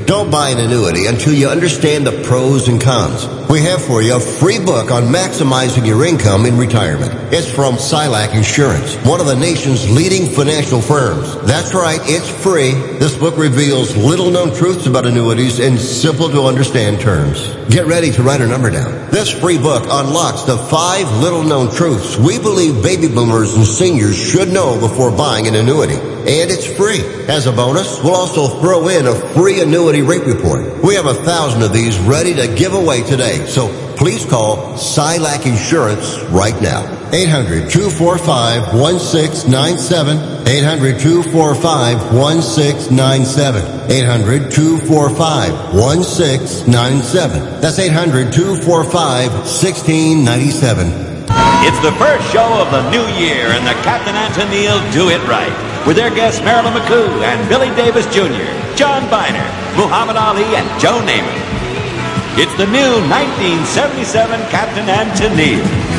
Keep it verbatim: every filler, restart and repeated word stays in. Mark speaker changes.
Speaker 1: Don't buy an annuity until you understand the pros and cons. We have for you a free book on maximizing your income in retirement. It's from Silac Insurance, one of the nation's leading financial firms. That's right, it's free. This book reveals little-known truths about annuities in simple-to-understand terms. Get ready to write a number down. This free book unlocks the five little-known truths we believe baby boomers and seniors should know before buying an annuity. And it's free. As a bonus, we'll also throw in a free annuity rate report. We have a thousand of these ready to give away today, so please call Silac Insurance right now. eight hundred, two four five, one six nine seven. eight hundred, two four five, one six nine seven. eight hundred, two four five, one six nine seven. That's eight hundred, two four five, one six nine seven.
Speaker 2: It's the first show of the new year, and the Captain and Tennille do it right. With their guests Marilyn McCoo and Billy Davis Junior, John Biner, Muhammad Ali, and Joe Namath. It's the new nineteen seventy-seven Captain and Tennille.